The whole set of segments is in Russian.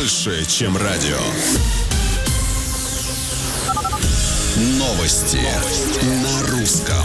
больше, чем радио. Новости на русском.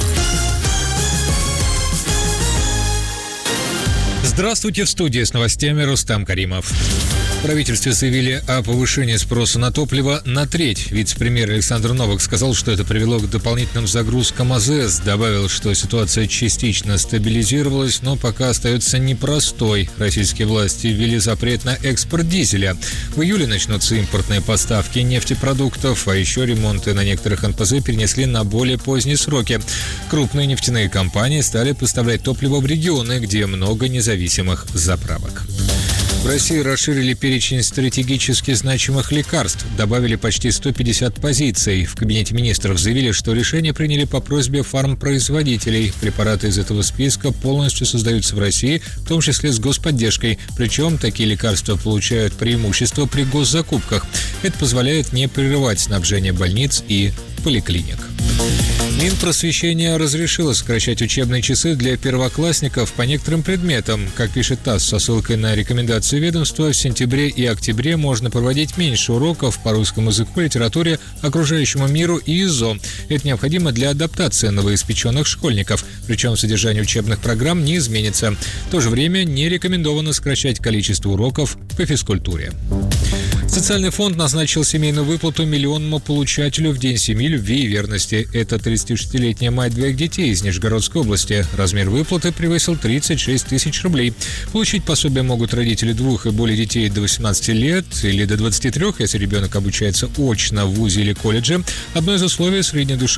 Здравствуйте, в студии с новостями Рустам Каримов. В правительстве заявили о повышении спроса на топливо на треть. Вице-премьер Александр Новак сказал, что это привело к дополнительным загрузкам АЗС. Добавил, что ситуация частично стабилизировалась, но пока остается непростой. Российские власти ввели запрет на экспорт дизеля. В июле начнутся импортные поставки нефтепродуктов, а еще ремонты на некоторых НПЗ перенесли на более поздние сроки. Крупные нефтяные компании стали поставлять топливо в регионы, где много независимых заправок. В России расширили перечень стратегически значимых лекарств, добавили почти 150 позиций. В Кабинете министров заявили, что решение приняли по просьбе фармпроизводителей. Препараты из этого списка полностью создаются в России, в том числе с господдержкой. Причем такие лекарства получают преимущество при госзакупках. Это позволяет не прерывать снабжение больниц и поликлиник. Минпросвещение разрешило сокращать учебные часы для первоклассников по некоторым предметам. Как пишет ТАСС со ссылкой на рекомендации ведомства, в сентябре и октябре можно проводить меньше уроков по русскому языку, литературе, окружающему миру и ИЗО. Это необходимо для адаптации новоиспеченных школьников. Причем содержание учебных программ не изменится. В то же время не рекомендовано сокращать количество уроков по физкультуре. Социальный фонд назначил семейную выплату миллионному получателю в День семьи, любви и верности. Это 36-летняя мать двоих детей из Нижегородской области. Размер выплаты превысил 36 тысяч рублей. Получить пособие могут родители двух и более детей до 18 лет или до 23, если ребенок обучается очно в вузе или колледже. Одно из условий – средняя душа